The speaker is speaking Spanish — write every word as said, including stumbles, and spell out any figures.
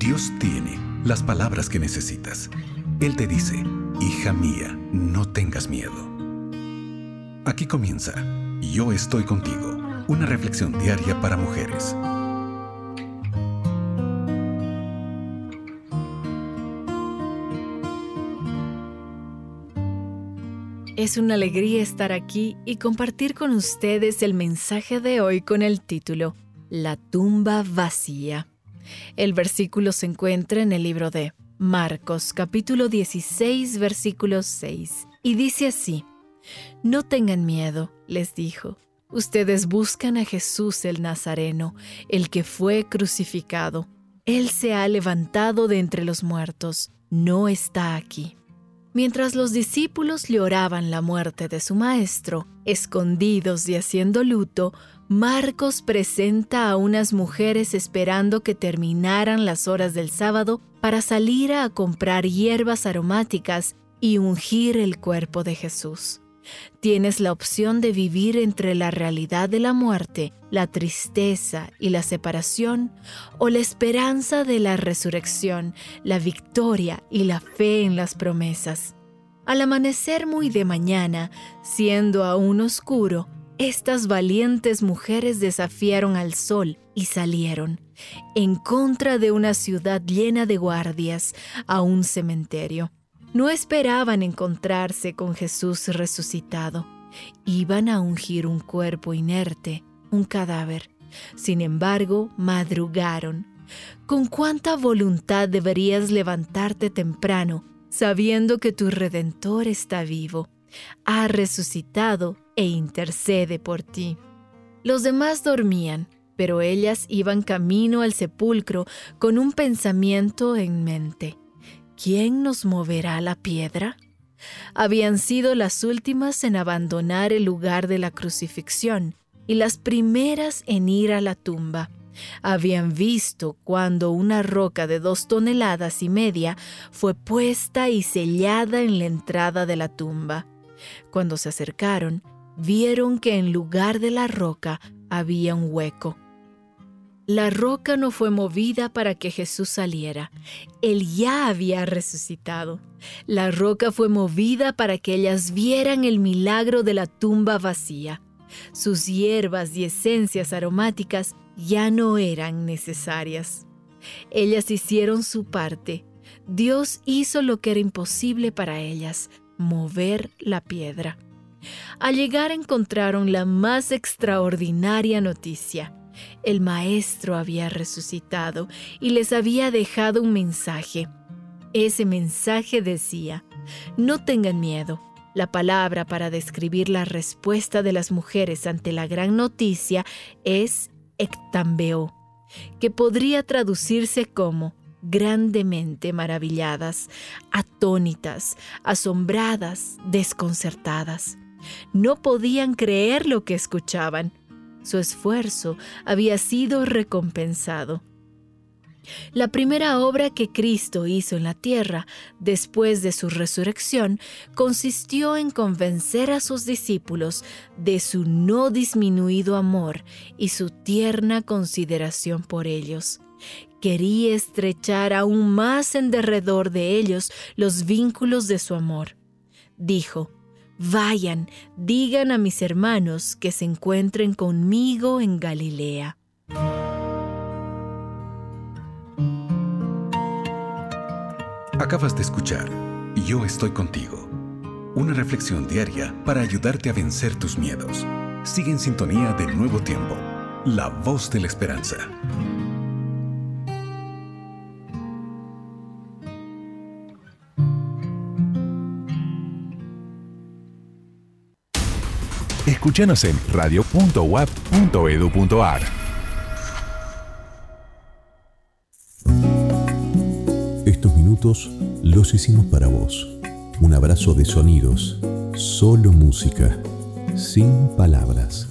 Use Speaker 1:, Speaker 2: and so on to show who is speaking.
Speaker 1: Dios tiene las palabras que necesitas. Él te dice: hija mía, no tengas miedo. Aquí comienza Yo estoy contigo, una reflexión diaria para mujeres.
Speaker 2: Es una alegría estar aquí y compartir con ustedes el mensaje de hoy con el título La tumba vacía. El versículo se encuentra en el libro de Marcos, capítulo dieciséis, versículo seis, y dice así: No tengan miedo, les dijo. Ustedes buscan a Jesús el Nazareno, el que fue crucificado. Él se ha levantado de entre los muertos, no está aquí. Mientras los discípulos lloraban la muerte de su maestro, escondidos y haciendo luto, Marcos presenta a unas mujeres esperando que terminaran las horas del sábado para salir a comprar hierbas aromáticas y ungir el cuerpo de Jesús. Tienes la opción de vivir entre la realidad de la muerte, la tristeza y la separación, o la esperanza de la resurrección, la victoria y la fe en las promesas. Al amanecer muy de mañana, siendo aún oscuro, estas valientes mujeres desafiaron al sol y salieron, en contra de una ciudad llena de guardias, a un cementerio. No esperaban encontrarse con Jesús resucitado. Iban a ungir un cuerpo inerte, un cadáver. Sin embargo, madrugaron. ¿Con cuánta voluntad deberías levantarte temprano, sabiendo que tu Redentor está vivo, ha resucitado e intercede por ti? Los demás dormían, pero ellas iban camino al sepulcro con un pensamiento en mente: ¿quién nos moverá la piedra? Habían sido las últimas en abandonar el lugar de la crucifixión y las primeras en ir a la tumba. Habían visto cuando una roca de dos toneladas y media fue puesta y sellada en la entrada de la tumba. Cuando se acercaron, vieron que en lugar de la roca había un hueco. La roca no fue movida para que Jesús saliera. Él ya había resucitado. La roca fue movida para que ellas vieran el milagro de la tumba vacía. Sus hierbas y esencias aromáticas ya no eran necesarias. Ellas hicieron su parte. Dios hizo lo que era imposible para ellas: mover la piedra. Al llegar encontraron la más extraordinaria noticia. El Maestro había resucitado y les había dejado un mensaje. Ese mensaje decía: no tengan miedo. La palabra para describir la respuesta de las mujeres ante la gran noticia es ectambeó, que podría traducirse como grandemente maravilladas, atónitas, asombradas, desconcertadas. No podían creer lo que escuchaban. Su esfuerzo había sido recompensado. La primera obra que Cristo hizo en la tierra, después de su resurrección, consistió en convencer a sus discípulos de su no disminuido amor y su tierna consideración por ellos. Quería estrechar aún más en derredor de ellos los vínculos de su amor. Dijo: Vayan, digan a mis hermanos que se encuentren conmigo en Galilea.
Speaker 1: Acabas de escuchar Yo estoy contigo, una reflexión diaria para ayudarte a vencer tus miedos. Sigue en sintonía de Nuevo Tiempo, la voz de la esperanza.
Speaker 3: Escúchanos en radio punto u a p punto e d u punto a r.
Speaker 4: Estos minutos los hicimos para vos. Un abrazo de sonidos, solo música, sin palabras.